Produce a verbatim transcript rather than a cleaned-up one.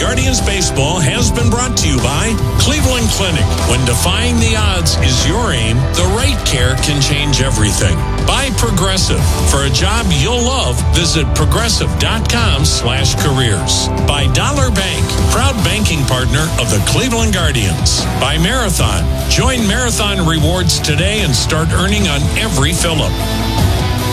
Guardians Baseball has been brought to you by Cleveland Clinic. When defying the odds is your aim, the right care can change everything. By Progressive. For a job you'll love, visit progressive.com slash careers. By Dollar Bank, proud banking partner of the Cleveland Guardians. By Marathon. Join Marathon Rewards today and start earning on every fill-up.